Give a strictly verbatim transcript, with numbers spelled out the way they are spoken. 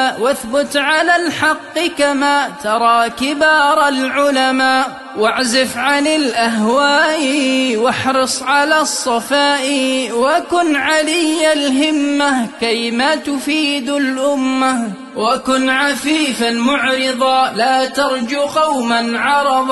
واثبت على الحق كما ترى كبار العلماء، واعزف عن الأهواء واحرص على الصفاء، وكن علي الهمة كيما تفيد الأمة، وكن عفيفا معرضا لا ترجو قوما عرضا.